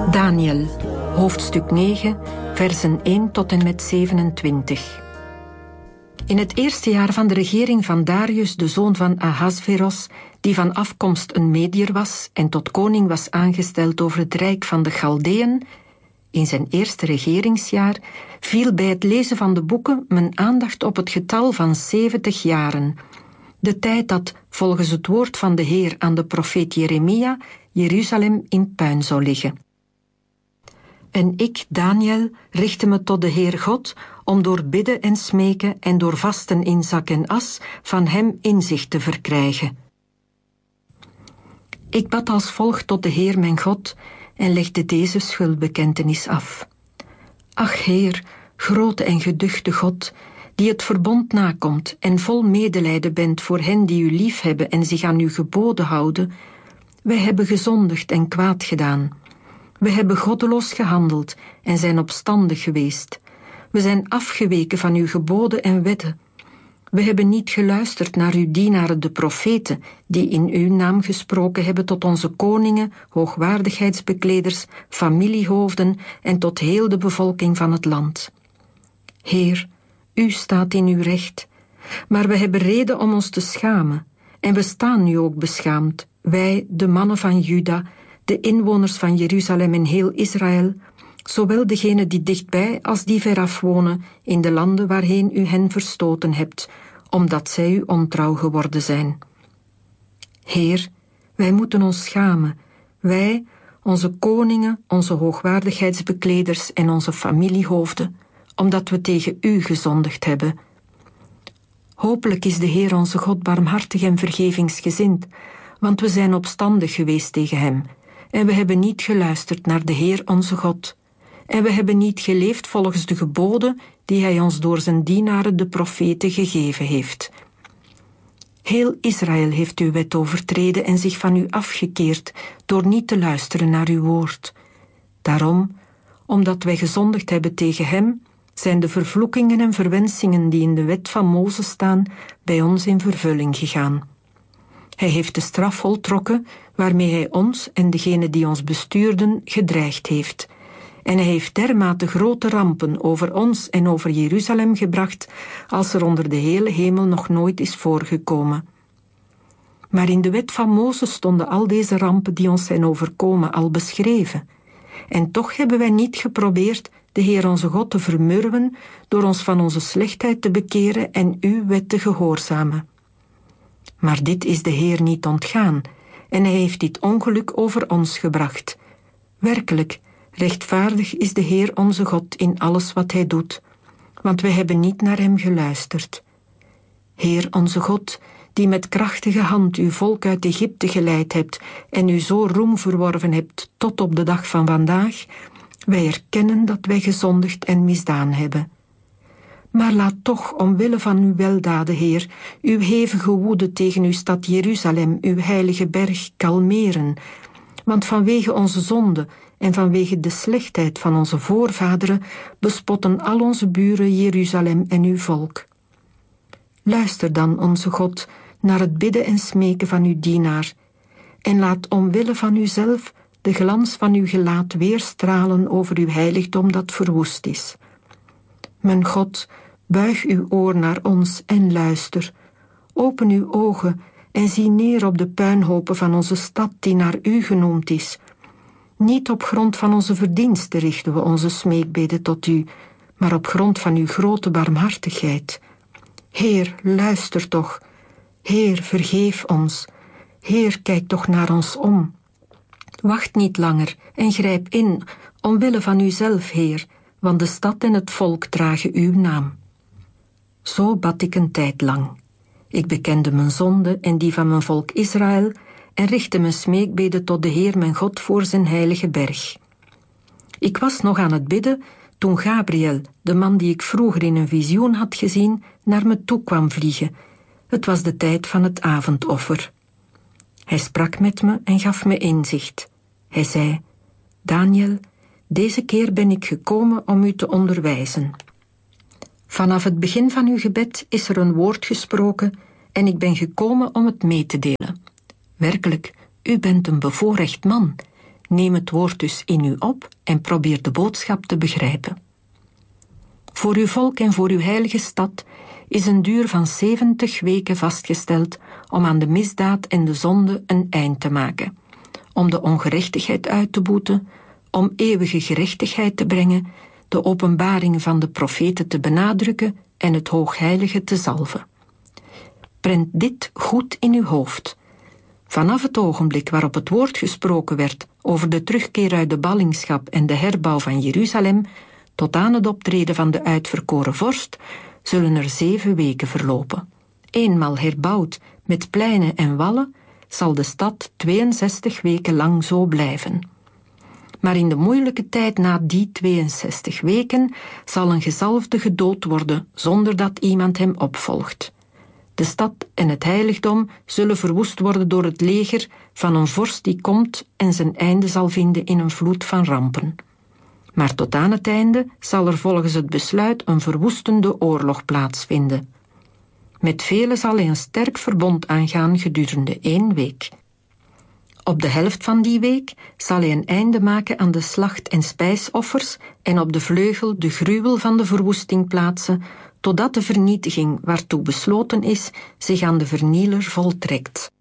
Daniel, hoofdstuk 9, versen 1 tot en met 27. In het eerste jaar van de regering van Darius, de zoon van Ahasveros, die van afkomst een Mediër was en tot koning was aangesteld over het rijk van de Chaldeën, in zijn eerste regeringsjaar, viel bij het lezen van de boeken mijn aandacht op het getal van 70 jaren, de tijd dat, volgens het woord van de Heer aan de profeet Jeremia, Jeruzalem in puin zou liggen. En ik, Daniel, richtte me tot de Heer God om door bidden en smeken en door vasten in zak en as van hem inzicht te verkrijgen. Ik bad als volgt tot de Heer mijn God en legde deze schuldbekentenis af. Ach Heer, grote en geduchte God, die het verbond nakomt en vol medelijden bent voor hen die u liefhebben en zich aan uw geboden houden, wij hebben gezondigd en kwaad gedaan. We hebben goddeloos gehandeld en zijn opstandig geweest. We zijn afgeweken van uw geboden en wetten. We hebben niet geluisterd naar uw dienaren de profeten, die in uw naam gesproken hebben tot onze koningen, hoogwaardigheidsbekleders, familiehoofden en tot heel de bevolking van het land. Heer, u staat in uw recht, maar we hebben reden om ons te schamen, en we staan nu ook beschaamd, wij, de mannen van Juda, de inwoners van Jeruzalem en heel Israël, zowel degenen die dichtbij als die veraf wonen in de landen waarheen u hen verstoten hebt, omdat zij u ontrouw geworden zijn. Heer, wij moeten ons schamen, wij, onze koningen, onze hoogwaardigheidsbekleders en onze familiehoofden, omdat we tegen u gezondigd hebben. Hopelijk is de Heer onze God barmhartig en vergevingsgezind, want we zijn opstandig geweest tegen hem, en we hebben niet geluisterd naar de Heer onze God, en we hebben niet geleefd volgens de geboden die hij ons door zijn dienaren de profeten gegeven heeft. Heel Israël heeft uw wet overtreden en zich van u afgekeerd door niet te luisteren naar uw woord. Daarom, omdat wij gezondigd hebben tegen hem, zijn de vervloekingen en verwensingen die in de wet van Mozes staan bij ons in vervulling gegaan. Hij heeft de straf voltrokken waarmee hij ons en degenen die ons bestuurden gedreigd heeft. En hij heeft dermate grote rampen over ons en over Jeruzalem gebracht als er onder de hele hemel nog nooit is voorgekomen. Maar in de wet van Mozes stonden al deze rampen die ons zijn overkomen al beschreven. En toch hebben wij niet geprobeerd de Heer onze God te vermurwen door ons van onze slechtheid te bekeren en uw wet te gehoorzamen. Maar dit is de Heer niet ontgaan, en hij heeft dit ongeluk over ons gebracht. Werkelijk, rechtvaardig is de Heer onze God in alles wat hij doet, want wij hebben niet naar hem geluisterd. Heer onze God, die met krachtige hand uw volk uit Egypte geleid hebt en u zo roem verworven hebt tot op de dag van vandaag, wij erkennen dat wij gezondigd en misdaan hebben. Maar laat toch, omwille van uw weldaden, Heer, uw hevige woede tegen uw stad Jeruzalem, uw heilige berg, kalmeren, want vanwege onze zonde en vanwege de slechtheid van onze voorvaderen bespotten al onze buren Jeruzalem en uw volk. Luister dan, onze God, naar het bidden en smeken van uw dienaar, en laat omwille van uzelf de glans van uw gelaat weerstralen over uw heiligdom dat verwoest is. Mijn God, buig uw oor naar ons en luister. Open uw ogen en zie neer op de puinhopen van onze stad die naar u genoemd is. Niet op grond van onze verdiensten richten we onze smeekbeden tot u, maar op grond van uw grote barmhartigheid. Heer, luister toch. Heer, vergeef ons. Heer, kijk toch naar ons om. Wacht niet langer en grijp in, omwille van uzelf, Heer, want de stad en het volk dragen uw naam. Zo bad ik een tijd lang. Ik bekende mijn zonde en die van mijn volk Israël en richtte mijn smeekbeden tot de Heer mijn God voor zijn heilige berg. Ik was nog aan het bidden toen Gabriel, de man die ik vroeger in een visioen had gezien, naar me toe kwam vliegen. Het was de tijd van het avondoffer. Hij sprak met me en gaf me inzicht. Hij zei: Daniel, deze keer ben ik gekomen om u te onderwijzen. Vanaf het begin van uw gebed is er een woord gesproken en ik ben gekomen om het mee te delen. Werkelijk, u bent een bevoorrecht man. Neem het woord dus in u op en probeer de boodschap te begrijpen. Voor uw volk en voor uw heilige stad is een duur van 70 weken vastgesteld om aan de misdaad en de zonde een eind te maken, om de ongerechtigheid uit te boeten, om eeuwige gerechtigheid te brengen, de openbaring van de profeten te benadrukken en het hoogheilige te zalven. Prent dit goed in uw hoofd. Vanaf het ogenblik waarop het woord gesproken werd over de terugkeer uit de ballingschap en de herbouw van Jeruzalem, tot aan het optreden van de uitverkoren vorst, zullen er 7 weken verlopen. Eenmaal herbouwd met pleinen en wallen, zal de stad 62 weken lang zo blijven. Maar in de moeilijke tijd na die 62 weken zal een gezalfde gedood worden zonder dat iemand hem opvolgt. De stad en het heiligdom zullen verwoest worden door het leger van een vorst die komt en zijn einde zal vinden in een vloed van rampen. Maar tot aan het einde zal er volgens het besluit een verwoestende oorlog plaatsvinden. Met velen zal hij een sterk verbond aangaan gedurende 1 week. Op de helft van die week zal hij een einde maken aan de slacht- en spijsoffers en op de vleugel de gruwel van de verwoesting plaatsen, totdat de vernietiging waartoe besloten is zich aan de vernieler voltrekt.